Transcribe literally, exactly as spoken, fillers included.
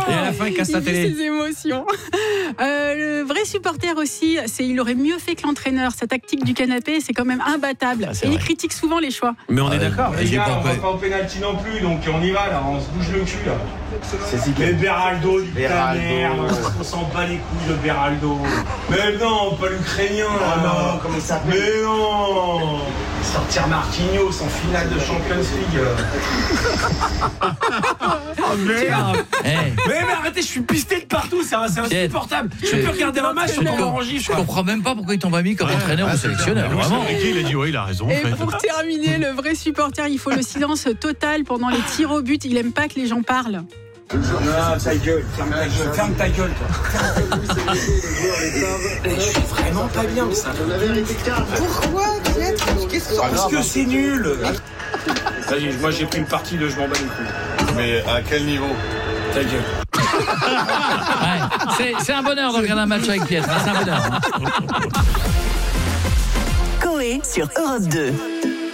Et à la fin, il casse la il télé. vit ses émotions. Euh, le vrai supporter aussi, c'est il aurait mieux fait que l'entraîneur. Sa tactique du canapé, c'est quand même imbattable. Ah, c'est et il vrai. critique souvent les choix. Mais on est Ouais. d'accord. Et Les j'ai gars, pas on va après- pas au pénalty non plus, donc on y va là, on se bouge le cul là. C'est si Mais Beraldo, dit ta Beraldo. merde, on s'en bat les couilles de Beraldo. Mais non, pas l'Ukrainien là. Oh non, comment il s'appelle? Mais non. Sortir Marquinhos en finale de Champions League. Oh merde. Eh, Mais, mais arrêtez, je suis pisté de partout, c'est c'est Pierre, insupportable. Je je- peux plus regarder un match, je je, suis en com- enregistre. je comprends même pas pourquoi ils t'ont pas mis comme entraîneur Ah, ou c'est sélectionneur. clair. Vraiment. Ricky, il a dit oui, il a raison. en Et fait. pour terminer, le vrai supporter, il faut le silence total pendant les tirs au but. Il aime pas que les gens parlent. Non, ta gueule, ferme ta gueule, ferme ta gueule toi. Je suis vraiment pas bien, mais ça. Pourquoi Parce que c'est nul. Vas-y, moi j'ai pris une partie de je m'en bats les couilles. Mais à quel niveau? Ta gueule. Ouais, c'est, c'est un bonheur de regarder un match avec Pietre. hein, C'est un bonheur. Coé sur Europe deux.